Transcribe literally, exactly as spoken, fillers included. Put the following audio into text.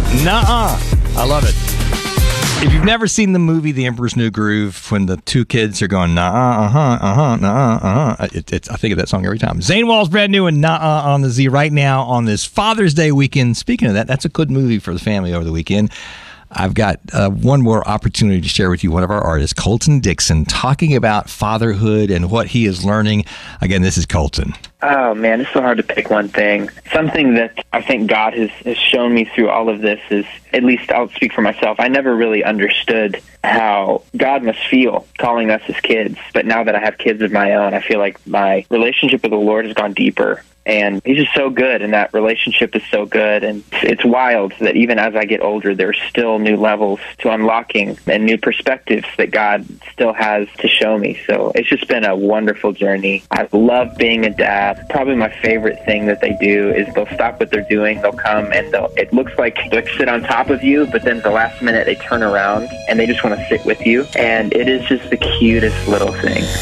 Nuh-uh. I love it. If you've never seen the movie The Emperor's New Groove, when the two kids are going, nah, uh-huh, uh-huh, nah, uh-huh, it, it's, I think of that song every time. Zane Wall's brand new and Nah on the Z right now on this Father's Day weekend. Speaking of that, that's a good movie for the family over the weekend. I've got uh, one more opportunity to share with you one of our artists, Colton Dixon, talking about fatherhood and what he is learning. Again, this is Colton. Oh, man, it's so hard to pick one thing. Something that I think God has, has shown me through all of this is, at least I'll speak for myself, I never really understood how God must feel calling us as kids. But now that I have kids of my own, I feel like my relationship with the Lord has gone deeper. And he's just so good, and that relationship is so good. And it's wild that even as I get older, there's still new levels to unlocking and new perspectives that God still has to show me. So it's just been a wonderful journey. I love being a dad. Probably my favorite thing that they do is they'll stop what they're doing, they'll come, and they'll, it looks like they'll sit on top of you, but then at the last minute they turn around and they just want to sit with you. And it is just the cutest little thing.